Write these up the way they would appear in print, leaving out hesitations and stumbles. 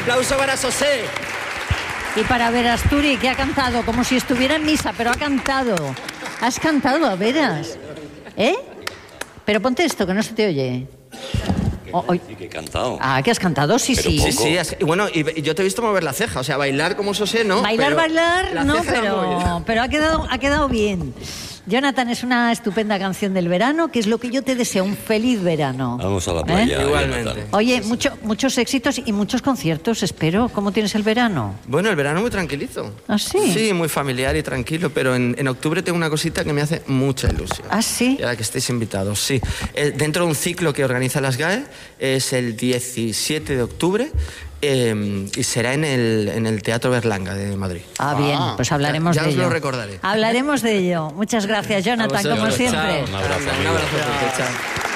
aplauso para José. Y para Verasturi, que ha cantado como si estuviera en misa, pero ha cantado. Has cantado, a veras. ¿Eh? Pero ponte esto, que no se te oye. Sí, que he cantado. Ah, que has cantado, sí, Pero sí. poco. Sí, y bueno, y yo te he visto mover la ceja, o sea, bailar como José, ¿no? Bailar, la no, ceja la mueve. pero ha quedado bien. Jonathan, es una estupenda canción del verano, que es lo que yo te deseo, un feliz verano. Vamos a la playa. Igualmente. Jonathan. Oye, muchos éxitos y muchos conciertos, espero. ¿Cómo tienes el verano? Bueno, el verano muy tranquilito. ¿Ah, sí? Sí, muy familiar y tranquilo, pero en octubre tengo una cosita que me hace mucha ilusión. ¿Ah, sí? Y a la que estéis invitados, sí. Dentro de un ciclo que organiza las GAE, es el 17 de octubre, y será en el Teatro Berlanga de Madrid. Ah, bien, pues hablaremos ya de ello. os lo recordaré. Hablaremos de ello. Muchas gracias, Jonathan, A vosotros, como siempre. chao. Un abrazo, Un abrazo fuerte, chao.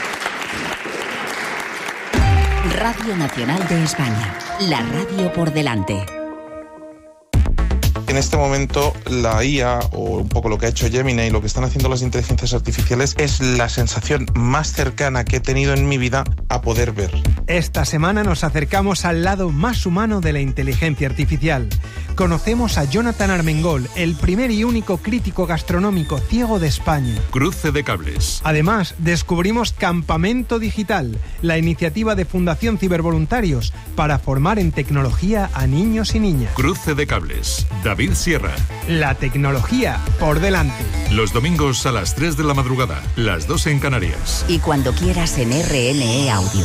Radio Nacional de España. La radio por delante. En este momento la IA, o un poco lo que ha hecho Gemini y lo que están haciendo las inteligencias artificiales, es la sensación más cercana que he tenido en mi vida a poder ver. Esta semana nos acercamos al lado más humano de la inteligencia artificial. Conocemos a Jonathan Armengol, el primer y único crítico gastronómico ciego de España. Cruce de cables. Además, descubrimos Campamento Digital, la iniciativa de Fundación Cibervoluntarios para formar en tecnología a niños y niñas. Cruce de cables. David Sierra. La tecnología por delante. Los domingos a las 3 de la madrugada, las 2 en Canarias. Y cuando quieras en RNE Audio.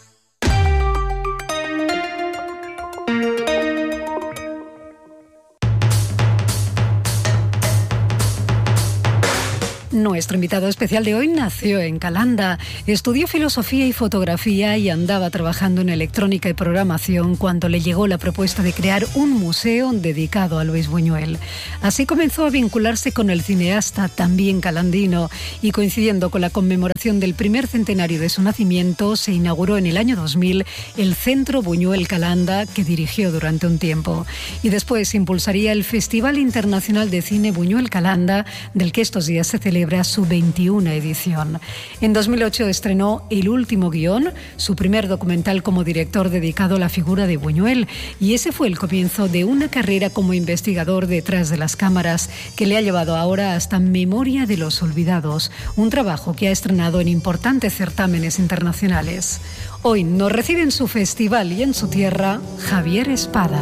Nuestro invitado especial de hoy nació en Calanda, estudió filosofía y fotografía y andaba trabajando en electrónica y programación cuando le llegó la propuesta de crear un museo dedicado a Luis Buñuel. Así comenzó a vincularse con el cineasta también calandino y coincidiendo con la conmemoración del primer centenario de su nacimiento, se inauguró en el año 2000 el Centro Buñuel Calanda, que dirigió durante un tiempo. Y después impulsaría el Festival Internacional de Cine Buñuel Calanda, del que estos días se celebra su 21 edición. En 2008 estrenó El último guión, su primer documental como director dedicado a la figura de Buñuel, y ese fue el comienzo de una carrera como investigador detrás de las cámaras que le ha llevado ahora hasta Memoria de los Olvidados, un trabajo que ha estrenado en importantes certámenes internacionales. Hoy nos recibe en su festival y en su tierra Javier Espada.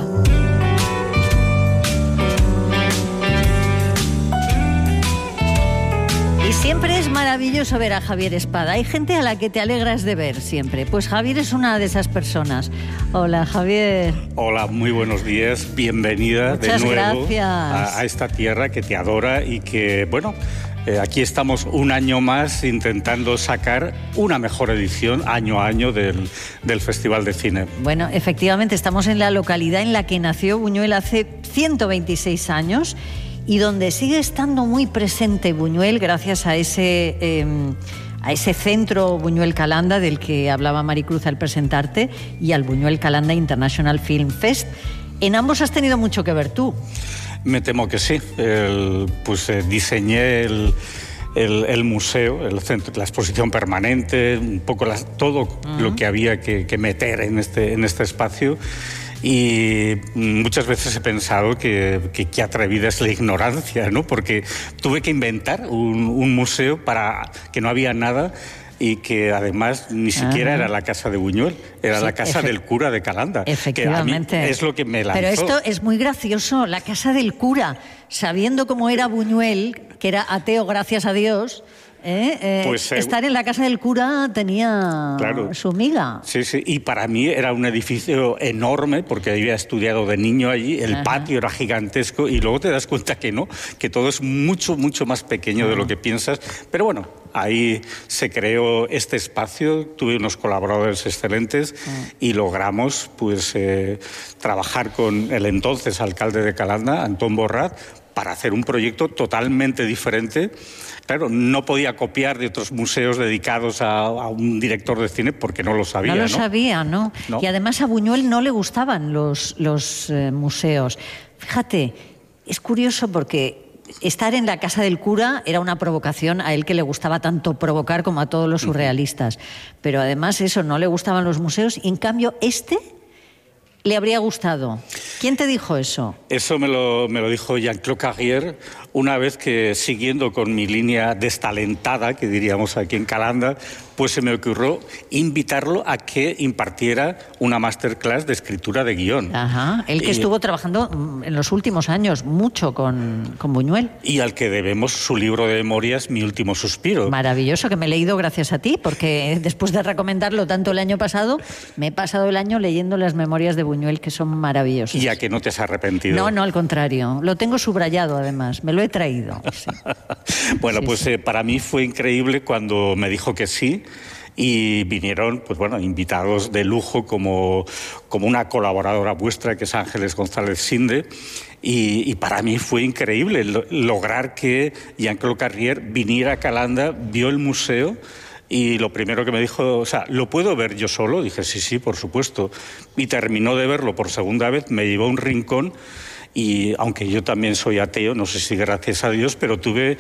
Siempre es maravilloso ver a Javier Espada. Hay gente a la que te alegras de ver siempre. Pues Javier es una de esas personas. Hola, Javier. Hola, muy buenos días. Bienvenida Muchas de nuevo gracias. a esta tierra que te adora y que, bueno, aquí estamos un año más intentando sacar una mejor edición año a año del Festival de Cine. Bueno, efectivamente estamos en la localidad en la que nació Buñuel hace 126 años y donde sigue estando muy presente Buñuel gracias a ese centro Buñuel Calanda del que hablaba Maricruz al presentarte y al Buñuel Calanda International Film Fest. En ambos has tenido mucho que ver tú. Me temo que sí. Diseñé el museo, el centro, la exposición permanente, un poco todo lo que había que meter en este espacio. Y muchas veces he pensado que atrevida es la ignorancia, ¿no? Porque tuve que inventar un museo para que no había nada y que además ni siquiera era la casa de Buñuel, era la casa del cura de Calanda. Efectivamente. Que a mí es lo que me lanzó. Pero esto es muy gracioso, la casa del cura, sabiendo cómo era Buñuel, que era ateo gracias a Dios. Estar en la casa del cura tenía su miga. Sí, sí, y para mí era un edificio enorme porque había estudiado de niño allí, el patio era gigantesco y luego te das cuenta que no, que todo es mucho, mucho más pequeño de lo que piensas, pero bueno, ahí se creó este espacio, tuve unos colaboradores excelentes y logramos trabajar con el entonces alcalde de Calanda, Antón Borrat, para hacer un proyecto totalmente diferente. Claro, no podía copiar de otros museos dedicados a un director de cine porque no lo sabía. No lo sabía, ¿no? Y además a Buñuel no le gustaban los museos. Fíjate, es curioso porque estar en la casa del cura era una provocación a él que le gustaba tanto provocar como a todos los surrealistas. Pero además eso, no le gustaban los museos y en cambio le habría gustado. ¿Quién te dijo eso? Eso me lo dijo Jean-Claude Carrière una vez que, siguiendo con mi línea destalentada, que diríamos aquí en Calanda, pues se me ocurrió invitarlo a que impartiera una masterclass de escritura de guión. Ajá, él que estuvo trabajando en los últimos años mucho con Buñuel. Y al que debemos su libro de memorias, Mi último suspiro. Maravilloso, que me he leído gracias a ti, porque después de recomendarlo tanto el año pasado, me he pasado el año leyendo las memorias de Buñuel, que son maravillosas. ¿Y a que no te has arrepentido? No, al contrario. Lo tengo subrayado, además. Me lo he traído. Sí. Bueno, sí, pues para mí fue increíble cuando me dijo que sí. Y vinieron, pues bueno, invitados de lujo como una colaboradora vuestra, que es Ángeles González Sinde. Y para mí fue increíble lograr que Jean-Claude Carrière viniera a Calanda, vio el museo. Y lo primero que me dijo, o sea, ¿lo puedo ver yo solo? Dije, sí, por supuesto. Y terminó de verlo por segunda vez, me llevó a un rincón. Y aunque yo también soy ateo, no sé si gracias a Dios, pero tuve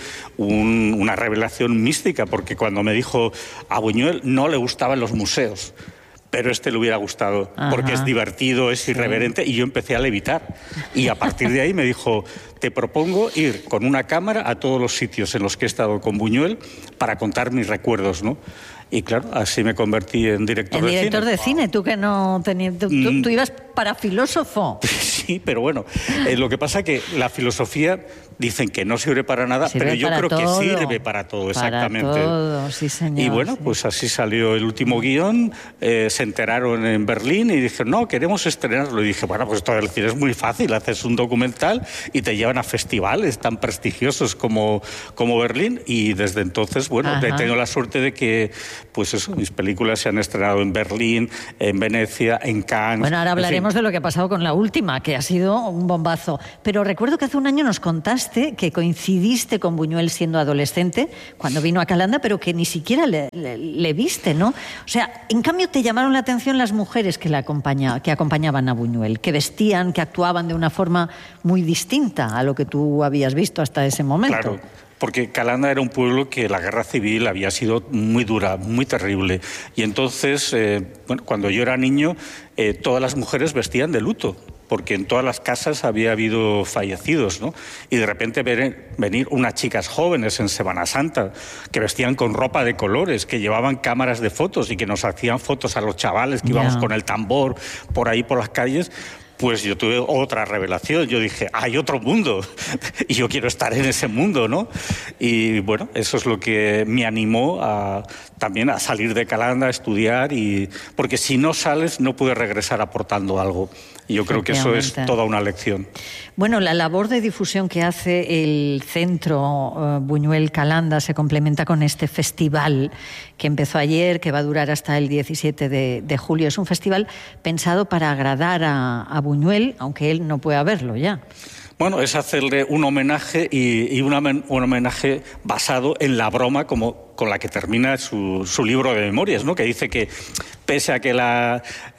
una revelación mística, porque cuando me dijo a Buñuel no le gustaban los museos, pero le hubiera gustado, porque es divertido, es irreverente, y yo empecé a levitar. Y a partir de ahí me dijo, te propongo ir con una cámara a todos los sitios en los que he estado con Buñuel para contar mis recuerdos, ¿no? Y claro, así me convertí en director de cine. En director de cine, tú que no tenías... Tú ibas para filósofo. Sí, pero bueno, lo que pasa es que la filosofía dicen que no sirve para nada, pero yo creo que sirve para todo, exactamente. Para todo, sí, señor. Y bueno, pues así salió el último guión, se enteraron en Berlín y dijeron, no, queremos estrenarlo. Y dije, bueno, pues todo el cine es muy fácil, haces un documental y te llevan a festivales tan prestigiosos como Berlín, y desde entonces, bueno, he tenido la suerte de que, pues eso, mis películas se han estrenado en Berlín, en Venecia, en Cannes. Bueno, ahora hablaremos de lo que ha pasado con la última, que ha sido un bombazo. Pero recuerdo que hace un año nos contaste que coincidiste con Buñuel siendo adolescente, cuando vino a Calanda, pero que ni siquiera le viste, ¿no? O sea, en cambio te llamaron la atención las mujeres que acompañaban a Buñuel, que vestían, que actuaban de una forma muy distinta a lo que tú habías visto hasta ese momento. Claro. Porque Calanda era un pueblo que la guerra civil había sido muy dura, muy terrible. Y entonces, cuando yo era niño, todas las mujeres vestían de luto, porque en todas las casas había habido fallecidos, ¿no? Y de repente venir unas chicas jóvenes en Semana Santa, que vestían con ropa de colores, que llevaban cámaras de fotos y que nos hacían fotos a los chavales que íbamos con el tambor por ahí por las calles. Pues yo tuve otra revelación. Yo dije, hay otro mundo y yo quiero estar en ese mundo, ¿no? Y bueno, eso es lo que me animó también a salir de Calanda, a estudiar, porque si no sales no puedes regresar aportando algo. Y yo creo que eso es toda una lección. Bueno, la labor de difusión que hace el Centro Buñuel Calanda se complementa con este festival que empezó ayer, que va a durar hasta el 17 de julio. Es un festival pensado para agradar a Buñuel, aunque él no pueda verlo ya. Bueno, es hacerle un homenaje y un homenaje basado en la broma con la que termina su libro de memorias, ¿no? Que dice que pese a que la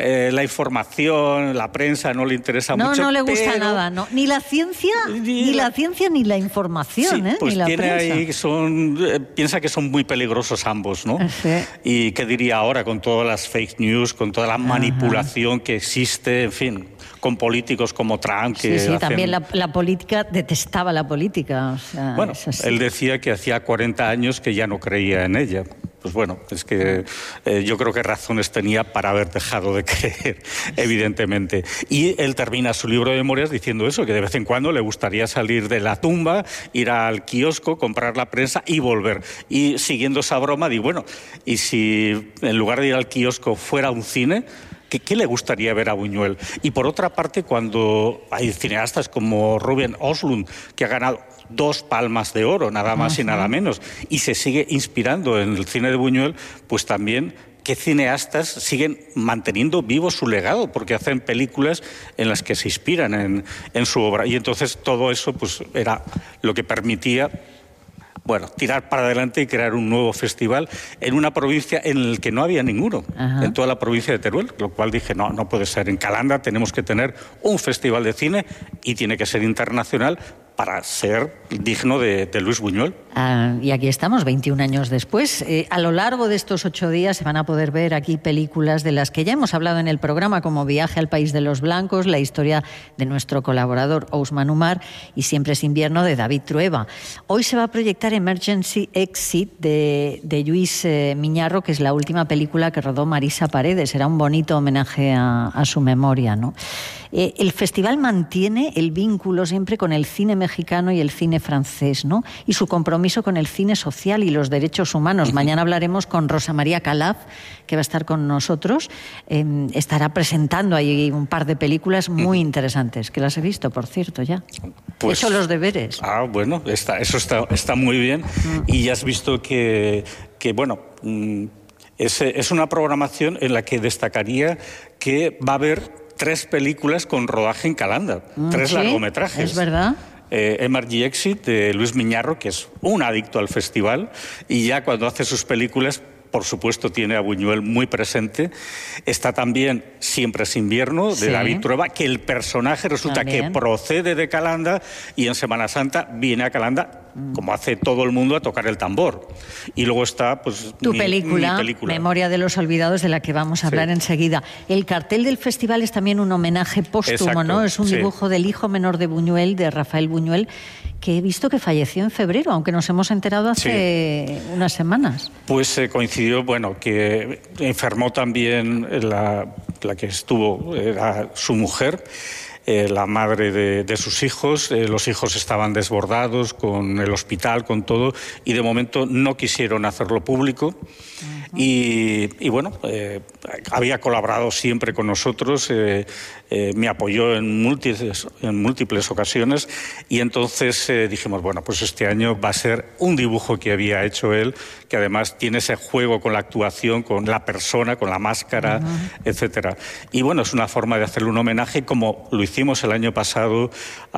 información, la prensa no le interesa mucho... No le gusta nada, ¿no? Ni la ciencia, ni la información, sí, pues ni la tiene prensa. Piensa que son muy peligrosos ambos, ¿no? Sí. Y qué diría ahora con todas las fake news, con toda la manipulación que existe, en fin, con políticos como Trump que hacen... también la política, detestaba la política. O sea, bueno, él decía que hacía 40 años que ya no creía en ella. Pues bueno, es que yo creo que razones tenía para haber dejado de creer, evidentemente. Y él termina su libro de memorias diciendo eso, que de vez en cuando le gustaría salir de la tumba, ir al kiosco, comprar la prensa y volver. Y siguiendo esa broma, digo, bueno, ¿y si en lugar de ir al kiosco fuera un cine? ¿Qué le gustaría ver a Buñuel? Y por otra parte, cuando hay cineastas como Ruben Östlund, que ha ganado 2 Palmas de Oro, nada más y nada menos, y se sigue inspirando en el cine de Buñuel, pues también qué cineastas siguen manteniendo vivo su legado, porque hacen películas en las que se inspiran en su obra. Y entonces todo eso pues era lo que permitía... Bueno, tirar para adelante y crear un nuevo festival en una provincia en la que no había ninguno, en toda la provincia de Teruel, lo cual dije, no puede ser. En Calanda tenemos que tener un festival de cine y tiene que ser internacional para ser digno de Luis Buñuel. Y aquí estamos, 21 años después. A lo largo de estos 8 días se van a poder ver aquí películas de las que ya hemos hablado en el programa, como Viaje al País de los Blancos, la historia de nuestro colaborador Ousmane Umar y Siempre es invierno de David Trueba. Hoy se va a proyectar Emergency Exit de Lluís Miñarro, que es la última película que rodó Marisa Paredes. Será un bonito homenaje a su memoria, ¿no? El festival mantiene el vínculo siempre con el cine mexicano y el cine francés, ¿no? Y su compromiso con el cine social y los derechos humanos. Mañana hablaremos con Rosa María Calaf, que va a estar con nosotros. Estará presentando ahí un par de películas muy interesantes, que las he visto, por cierto, ya. Pues, he hecho los deberes. Bueno, eso está muy bien. Y ya has visto que bueno, es una programación en la que destacaría que va a haber 3 películas con rodaje en Calanda, 3 largometrajes. Es verdad. Emergency Exit de Lluís Miñarro, que es un adicto al festival, y ya cuando hace sus películas, por supuesto, tiene a Buñuel muy presente. Está también Siempre es invierno, de David Trueba, que el personaje resulta que procede de Calanda y en Semana Santa viene a Calanda, como hace todo el mundo, a tocar el tambor. Y luego está pues mi película, Memoria de los Olvidados, de la que vamos a hablar enseguida. El cartel del festival es también un homenaje póstumo, ¿no? Es un dibujo del hijo menor de Buñuel, de Rafael Buñuel, que he visto que falleció en febrero, aunque nos hemos enterado hace unas semanas. Pues coincidió, bueno, que enfermó también la que estuvo, era su mujer, la madre de sus hijos. Los hijos estaban desbordados con el hospital, con todo, y de momento no quisieron hacerlo público. Y bueno, había colaborado siempre con nosotros, me apoyó en múltiples ocasiones, y entonces dijimos, bueno, pues este año va a ser un dibujo que había hecho él, que además tiene ese juego con la actuación, con la persona, con la máscara, etcétera. Y bueno, es una forma de hacerle un homenaje, como lo hicimos el año pasado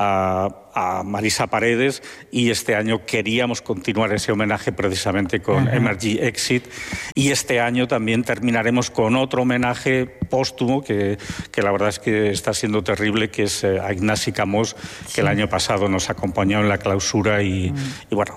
a Marisa Paredes, y este año queríamos continuar ese homenaje precisamente con Emergency Exit, y este año también terminaremos con otro homenaje póstumo que la verdad es que está siendo terrible, que es a Ignasi Camós, que el año pasado nos acompañó en la clausura y bueno,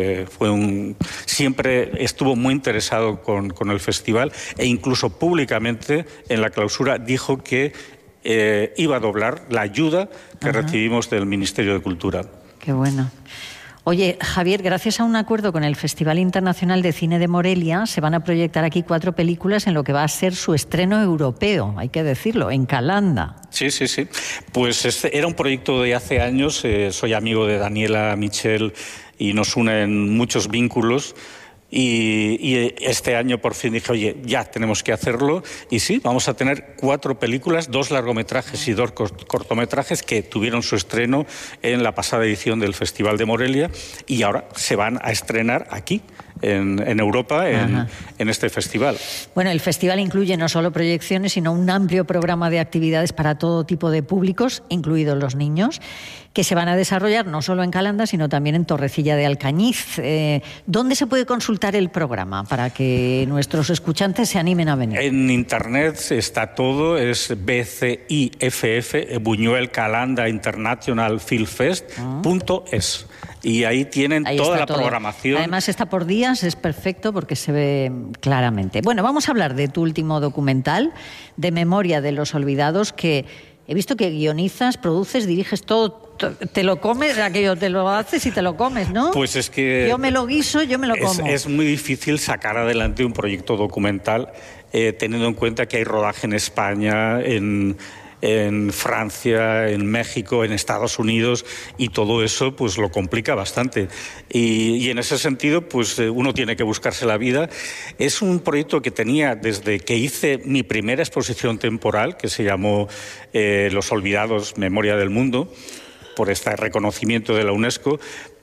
siempre estuvo muy interesado con el festival, e incluso públicamente en la clausura dijo que iba a doblar la ayuda que recibimos del Ministerio de Cultura. Qué bueno. Oye, Javier, gracias a un acuerdo con el Festival Internacional de Cine de Morelia, se van a proyectar aquí 4 películas en lo que va a ser su estreno europeo, hay que decirlo, en Calanda. Sí. Pues este era un proyecto de hace años. Soy amigo de Daniela Michel y nos unen muchos vínculos. Y este año por fin dije, oye, ya tenemos que hacerlo. Y sí, vamos a tener 4 películas, 2 largometrajes y 2 cortometrajes que tuvieron su estreno en la pasada edición del Festival de Morelia, y ahora se van a estrenar aquí, en Europa, en este festival. Bueno, el festival incluye no solo proyecciones, sino un amplio programa de actividades para todo tipo de públicos, incluidos los niños, que se van a desarrollar no solo en Calanda, sino también en Torrecilla de Alcañiz. ¿Dónde se puede consultar el programa para que nuestros escuchantes se animen a venir? En internet está todo, es BCIFF, Buñuel Calanda International Film Fest.es. Y ahí tienen toda la programación. Además está por días, es perfecto porque se ve claramente. Bueno, vamos a hablar de tu último documental, de Memoria de los Olvidados, que he visto que guionizas, produces, diriges todo. Te lo comes, aquello te lo haces y te lo comes, ¿no? Pues es que yo me lo guiso, yo me lo como. Es muy difícil sacar adelante un proyecto documental teniendo en cuenta que hay rodaje en España, en Francia, en México, en Estados Unidos, y todo eso pues lo complica bastante. Y en ese sentido pues uno tiene que buscarse la vida. Es un proyecto que tenía desde que hice mi primera exposición temporal, que se llamó Los Olvidados, Memoria del Mundo, por este reconocimiento de la UNESCO,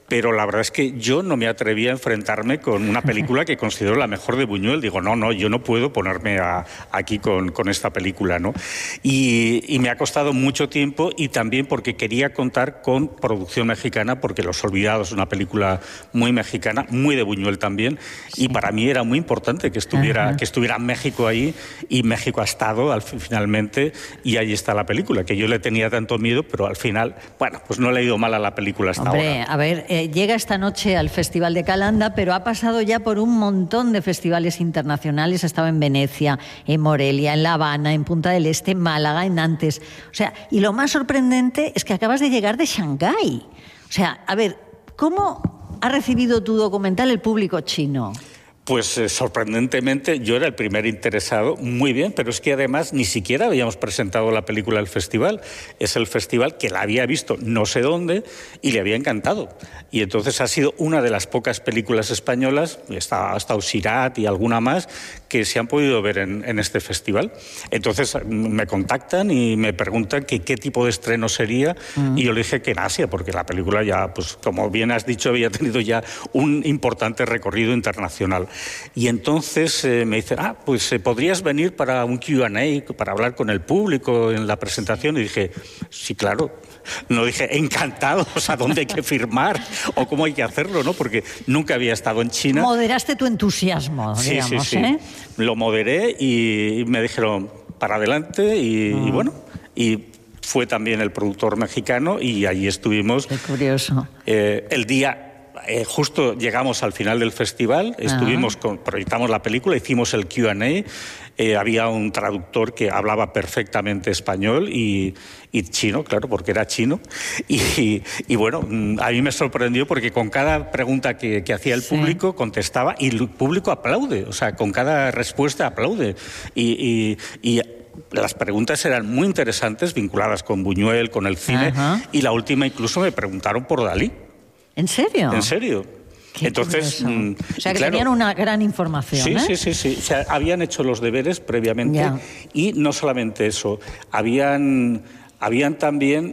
pero la verdad es que yo no me atreví a enfrentarme con una película que considero la mejor de Buñuel. Digo, no, yo no puedo ponerme aquí con esta película, ¿no? Y me ha costado mucho tiempo, y también porque quería contar con producción mexicana, porque Los Olvidados es una película muy mexicana, muy de Buñuel también, y para mí era muy importante que estuviera México ahí, y México ha estado finalmente, y ahí está la película, que yo le tenía tanto miedo, pero al final, bueno, pues no le ha ido mal a la película hasta ahora. A ver, llega esta noche al Festival de Calanda, pero ha pasado ya por un montón de festivales internacionales. Ha estado en Venecia, en Morelia, en La Habana, en Punta del Este, en Málaga, en Nantes. O sea, y lo más sorprendente es que acabas de llegar de Shanghái. O sea, a ver, ¿cómo ha recibido tu documental el público chino? Pues sorprendentemente yo era el primer interesado, muy bien, pero es que además ni siquiera habíamos presentado la película al festival. Es el festival que la había visto no sé dónde y le había encantado. Y entonces ha sido una de las pocas películas españolas, ha estado Sirat y alguna más, que se han podido ver en este festival. Entonces me contactan y me preguntan qué tipo de estreno sería, y yo le dije que en Asia, porque la película ya, pues como bien has dicho, había tenido ya un importante recorrido internacional. Y entonces me dicen, pues podrías venir para un Q&A, para hablar con el público en la presentación. Y dije, sí, claro. No dije, encantado, o sea, ¿dónde hay que firmar? O cómo hay que hacerlo, ¿no? Porque nunca había estado en China. Moderaste tu entusiasmo, digamos, sí. Lo moderé y me dijeron, para adelante, y bueno, y fue también el productor mexicano, y allí estuvimos. Qué curioso. El día... justo llegamos al final del festival, proyectamos la película, hicimos el Q&A, había un traductor que hablaba perfectamente español y chino, claro, porque era chino, y bueno, a mí me sorprendió porque con cada pregunta que hacía el público contestaba, y el público aplaude, o sea, con cada respuesta aplaude, y las preguntas eran muy interesantes, vinculadas con Buñuel, con el cine, y la última incluso me preguntaron por Dalí. ¿En serio? En serio. Qué entonces, o sea, que tenían una gran información. Sí. O sea, habían hecho los deberes previamente, y no solamente eso, habían también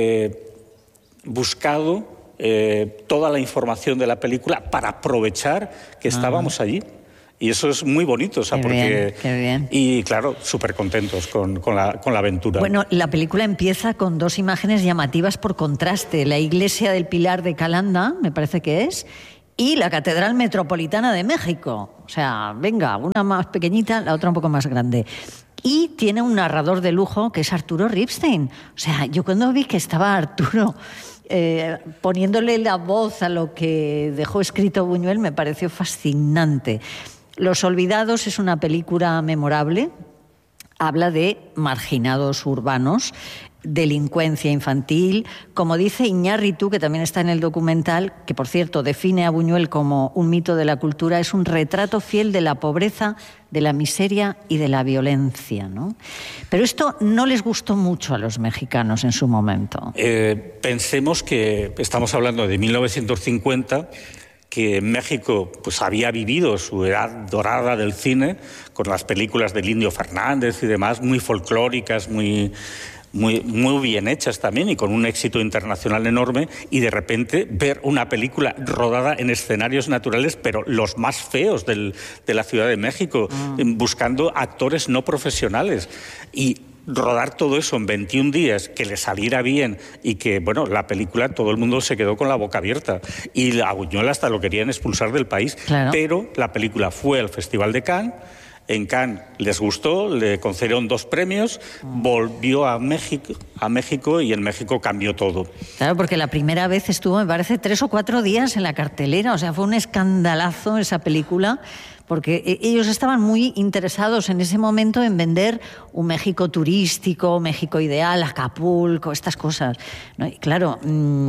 buscado toda la información de la película para aprovechar que estábamos allí. Y eso es muy bonito, o sea, qué bien. Y claro, súper contentos con la aventura. Bueno, la película empieza con dos imágenes llamativas por contraste: la iglesia del Pilar de Calanda, me parece que es, y la Catedral Metropolitana de México. O sea, venga, una más pequeñita, la otra un poco más grande. Y tiene un narrador de lujo que es Arturo Ripstein. O sea, yo cuando vi que estaba Arturo poniéndole la voz a lo que dejó escrito Buñuel, me pareció fascinante. Los Olvidados es una película memorable. Habla de marginados urbanos, delincuencia infantil. Como dice Iñárritu, que también está en el documental, que por cierto define a Buñuel como un mito de la cultura, es un retrato fiel de la pobreza, de la miseria y de la violencia, ¿no? Pero esto no les gustó mucho a los mexicanos en su momento. Pensemos que estamos hablando de 1950, que México pues había vivido su edad dorada del cine, con las películas del Indio Fernández y demás, muy folclóricas, muy bien hechas también, y con un éxito internacional enorme, y de repente ver una película rodada en escenarios naturales, pero los más feos de la Ciudad de México, buscando actores no profesionales, y rodar todo eso en 21 días, que le saliera bien, y que, bueno, la película, todo el mundo se quedó con la boca abierta, y a Buñuel hasta lo querían expulsar del país. Claro. Pero la película fue al Festival de Cannes. En Cannes les gustó, le concedieron 2 premios, volvió a México, y en México cambió todo. Claro, porque la primera vez estuvo, me parece, 3 o 4 días en la cartelera. O sea, fue un escandalazo esa película, porque ellos estaban muy interesados en ese momento en vender un México turístico, México ideal, Acapulco, estas cosas, ¿no? Y claro,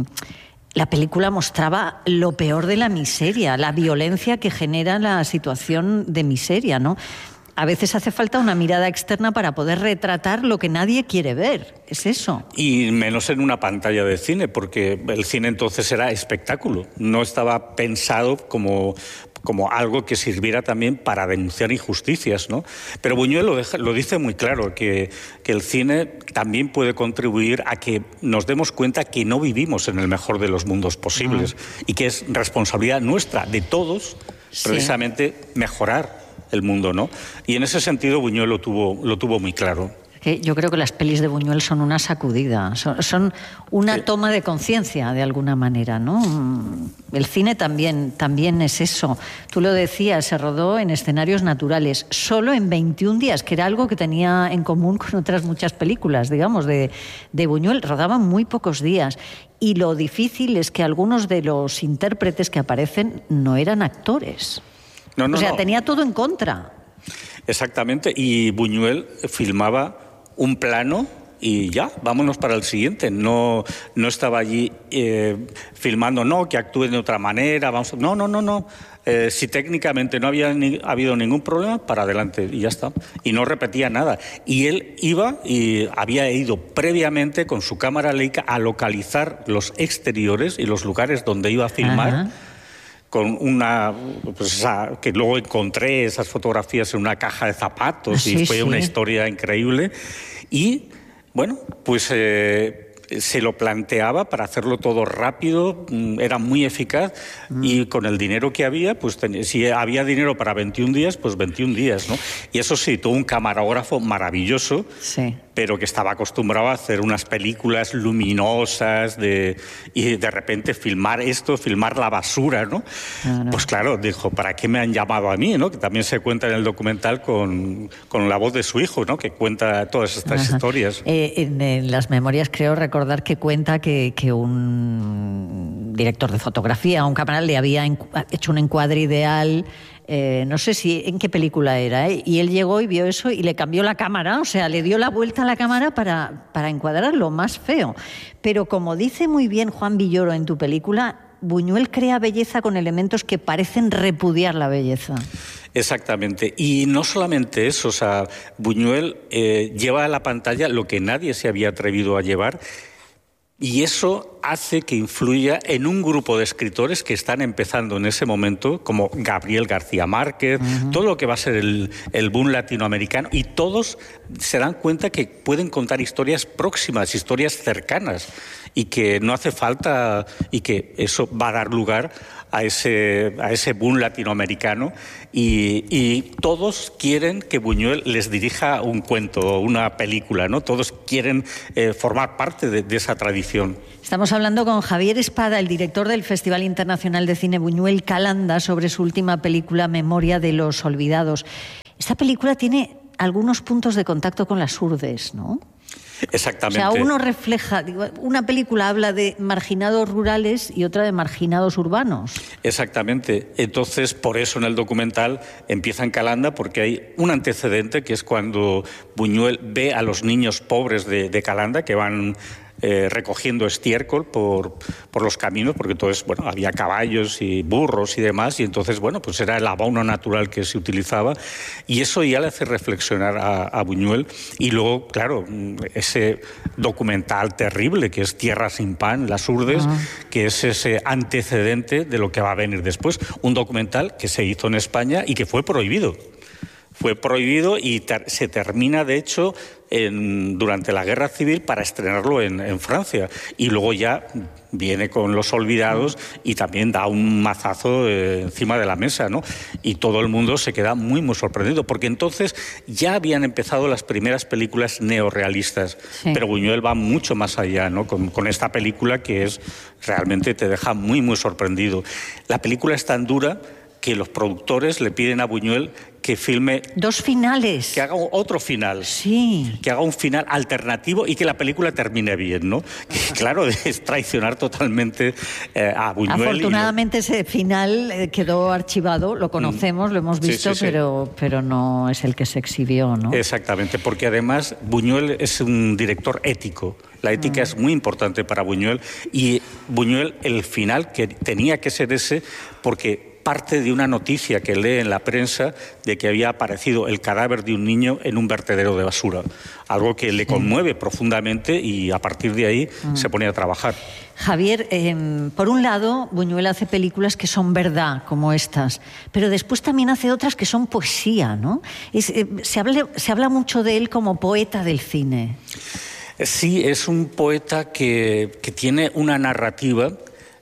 la película mostraba lo peor de la miseria, la violencia que genera la situación de miseria, ¿no? A veces hace falta una mirada externa para poder retratar lo que nadie quiere ver. Es eso. Y menos en una pantalla de cine, porque el cine entonces era espectáculo. No estaba pensado como como algo que sirviera también para denunciar injusticias, ¿no? Pero Buñuel lo dice muy claro, que el cine también puede contribuir a que nos demos cuenta que no vivimos en el mejor de los mundos posibles y que es responsabilidad nuestra, de todos, precisamente mejorar el mundo, ¿no? Y en ese sentido Buñuel lo tuvo muy claro. Yo creo que las pelis de Buñuel son una sacudida, son una toma de conciencia de alguna manera, ¿no? El cine también es eso. Tú lo decías, se rodó en escenarios naturales, solo en 21 días, que era algo que tenía en común con otras muchas películas, digamos, de Buñuel. Rodaban muy pocos días. Y lo difícil es que algunos de los intérpretes que aparecen no eran actores. O sea, tenía todo en contra. Exactamente, y Buñuel filmaba un plano y ya, vámonos para el siguiente. No estaba allí filmando, que actúen de otra manera. No. Si técnicamente no había habido ningún problema, para adelante y ya está. Y no repetía nada. Y él iba y había ido previamente con su cámara Leica a localizar los exteriores y los lugares donde iba a filmar. Ajá. Con que luego encontré esas fotografías en una caja de zapatos y fue una historia increíble. Y bueno, pues se lo planteaba para hacerlo todo rápido, era muy eficaz y con el dinero que había, pues si había dinero para 21 días, pues 21 días, ¿no? Y eso sí, tuvo un camarógrafo maravilloso, pero que estaba acostumbrado a hacer unas películas luminosas y de repente filmar la basura, ¿no? Pues claro, dijo, ¿para qué me han llamado a mí, no? Que también se cuenta en el documental con la voz de su hijo, ¿no? Que cuenta todas estas historias. En las memorias creo recordar que cuenta que un director de fotografía, un cámara, le había hecho un encuadre ideal. No sé en qué película era, y él llegó y vio eso y le cambió la cámara, o sea, le dio la vuelta a la cámara para encuadrar lo más feo. Pero como dice muy bien Juan Villoro en tu película, Buñuel crea belleza con elementos que parecen repudiar la belleza. Exactamente, y no solamente eso, o sea, Buñuel lleva a la pantalla lo que nadie se había atrevido a llevar. Y eso hace que influya en un grupo de escritores que están empezando en ese momento, como Gabriel García Márquez, todo lo que va a ser el boom latinoamericano, y todos se dan cuenta que pueden contar historias próximas, historias cercanas, y que no hace falta, y que eso va a dar lugar a ese boom latinoamericano, y todos quieren que Buñuel les dirija un cuento, una película, ¿no? Todos quieren formar parte de esa tradición. Estamos hablando con Javier Espada, el director del Festival Internacional de Cine Buñuel Calanda, sobre su última película Memoria de los Olvidados. Esta película tiene algunos puntos de contacto con las urdes, ¿no? Exactamente. O sea, uno refleja, una película habla de marginados rurales y otra de marginados urbanos. Exactamente. Entonces, por eso en el documental empieza en Calanda, porque hay un antecedente que es cuando Buñuel ve a los niños pobres de Calanda que van recogiendo estiércol por los caminos, porque entonces, había caballos y burros y demás, y entonces, pues era el abono natural que se utilizaba, y eso ya le hace reflexionar a Buñuel. Y luego, claro, ese documental terrible que es Tierra sin pan, Las Urdes, que es ese antecedente de lo que va a venir después. Un documental que se hizo en España y que fue prohibido. Fue prohibido y se termina, de hecho, durante la Guerra Civil para estrenarlo en Francia. Y luego ya viene con Los Olvidados y también da un mazazo encima de la mesa, ¿no? Y todo el mundo se queda muy, muy sorprendido, porque entonces ya habían empezado las primeras películas neorrealistas. Pero Buñuel va mucho más allá, ¿no? Con esta película que realmente te deja muy, muy sorprendido. La película es tan dura que los productores le piden a Buñuel que filme 2 finales, que haga otro final, que haga un final alternativo y que la película termine bien, ¿no? Que, claro, es traicionar totalmente a Buñuel. Afortunadamente ese final quedó archivado, lo conocemos, lo hemos visto, pero no es el que se exhibió, ¿no? Exactamente, porque además Buñuel es un director ético. La ética es muy importante para Buñuel, y Buñuel, el final que tenía que ser ese, porque parte de una noticia que lee en la prensa de que había aparecido el cadáver de un niño en un vertedero de basura. Algo que le conmueve profundamente y a partir de ahí se pone a trabajar. Javier, por un lado, Buñuel hace películas que son verdad, como estas, pero después también hace otras que son poesía, ¿no? Se habla mucho de él como poeta del cine. Sí, es un poeta que tiene una narrativa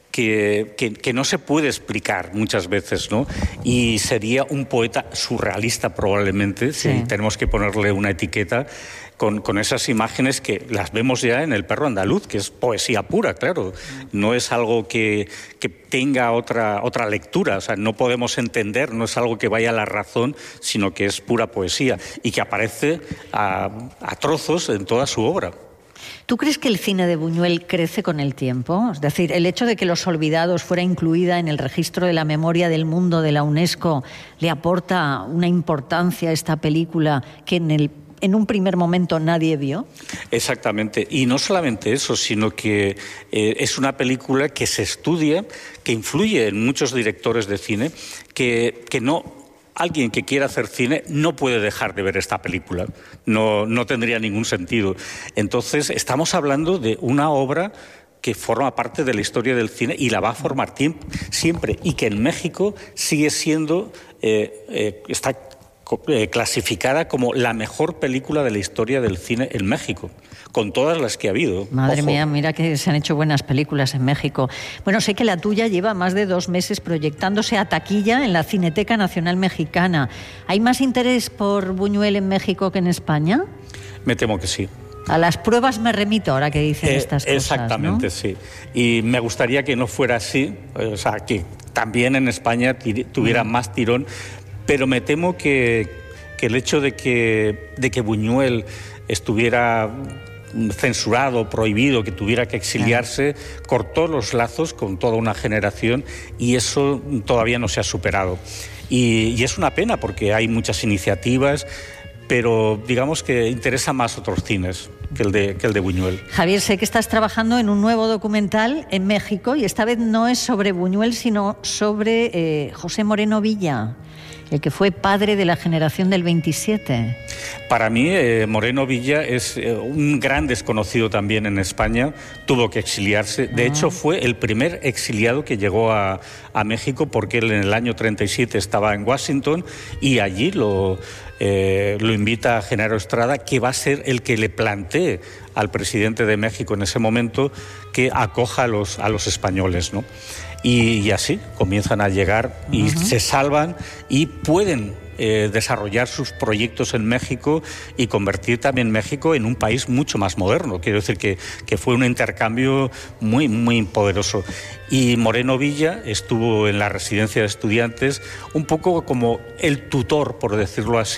que no se puede explicar muchas veces, ¿no? Y sería un poeta surrealista probablemente, si tenemos que ponerle una etiqueta, con esas imágenes que las vemos ya en El perro andaluz, que es poesía pura, claro. No es algo que tenga otra lectura, o sea, no podemos entender, no es algo que vaya a la razón, sino que es pura poesía y que aparece a trozos en toda su obra. ¿Tú crees que el cine de Buñuel crece con el tiempo? Es decir, el hecho de que Los Olvidados fuera incluida en el registro de la memoria del mundo de la UNESCO le aporta una importancia a esta película que en un primer momento nadie vio. Exactamente, y no solamente eso, sino que es una película que se estudia, que influye en muchos directores de cine, que no... Alguien que quiera hacer cine no puede dejar de ver esta película, no tendría ningún sentido. Entonces, estamos hablando de una obra que forma parte de la historia del cine y la va a formar siempre, y que en México sigue siendo, está clasificada como la mejor película de la historia del cine en México, con todas las que ha habido. Madre mía, mira que se han hecho buenas películas en México. Bueno, sé que la tuya lleva más de 2 meses proyectándose a taquilla en la Cineteca Nacional Mexicana. ¿Hay más interés por Buñuel en México que en España? Me temo que sí. A las pruebas me remito ahora que dicen estas cosas. Exactamente, ¿no? Sí. Y me gustaría que no fuera así, o sea, que también en España tuviera más tirón, pero me temo que el hecho de que Buñuel estuviera censurado, prohibido, que tuviera que exiliarse, cortó los lazos con toda una generación y eso todavía no se ha superado. Y es una pena porque hay muchas iniciativas, pero digamos que interesa más otros cines que el de Buñuel. Javier, sé que estás trabajando en un nuevo documental en México y esta vez no es sobre Buñuel, sino sobre José Moreno Villa, el que fue padre de la generación del 27. Para mí, Moreno Villa es un gran desconocido también en España. Tuvo que exiliarse. De hecho, fue el primer exiliado que llegó a México, porque él en el año 37 estaba en Washington y allí lo invita a Genaro Estrada, que va a ser el que le plantee al presidente de México en ese momento que acoja a los españoles, ¿no? Y así comienzan a llegar y se salvan y pueden desarrollar sus proyectos en México y convertir también México en un país mucho más moderno. Quiero decir que fue un intercambio muy, muy poderoso. Y Moreno Villa estuvo en la residencia de estudiantes un poco como el tutor, por decirlo así,